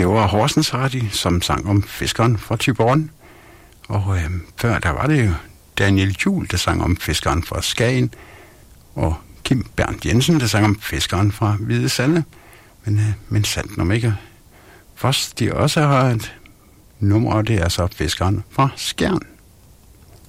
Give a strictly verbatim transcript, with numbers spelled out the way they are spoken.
det var Horsens Radio, som sang om fiskeren fra Thyborøn. Og øh, før der var det jo Daniel Juhl, der sang om fiskeren fra Skagen. Og Kim Bernt Jensen, der sang om fiskeren fra Hvide Sande. Men, øh, men sandt om ikke. Først de også har et nummer, og det er så fiskeren fra Skjern.